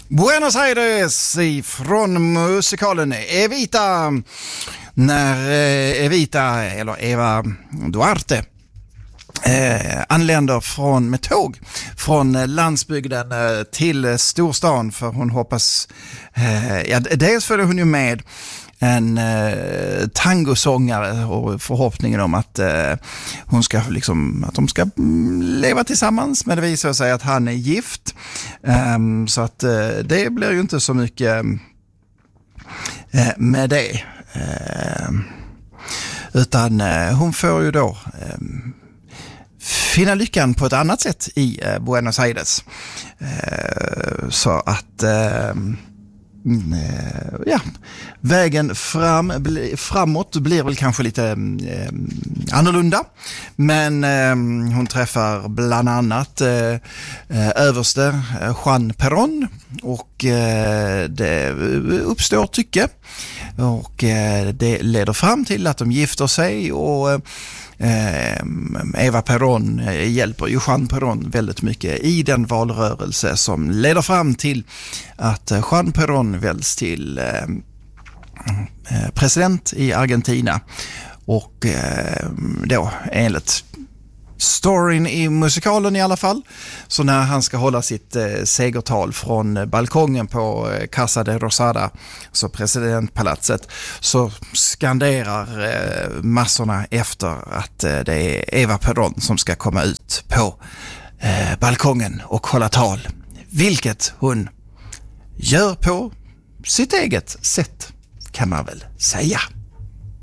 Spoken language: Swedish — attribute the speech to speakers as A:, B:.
A: Buenos Aires ifrån musikalen Evita. När Evita, eller Eva Duarte, anländer med tåg från landsbygden till storstan, för hon hoppas, dels följer hon ju med en tangosångare och förhoppningen om att hon ska att de ska leva tillsammans, men det visar sig att han är gift, så att det blir ju inte så mycket med det, utan hon får ju då finna lyckan på ett annat sätt i Buenos Aires, så att vägen framåt blir väl kanske lite annorlunda, men hon träffar bland annat överste Juan Perón, och det uppstår tycke, och det leder fram till att de gifter sig, och Eva Perón hjälper ju Juan Perón väldigt mycket i den valrörelse som leder fram till att Juan Perón väljs till president i Argentina, och då enligt storyn i musikalen i alla fall, så när han ska hålla sitt segertal från balkongen på Casa de Rosada, så presidentpalatset, så skanderar massorna efter att det är Eva Perón som ska komma ut på balkongen och hålla tal, vilket hon gör på sitt eget sätt, kan man väl säga.